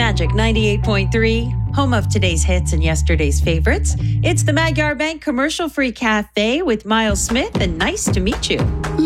Magic 98.3, home of today's hits and yesterday's favorites. It's the Magyar Bank Commercial Free Cafe with Miles Smith, and nice to meet you.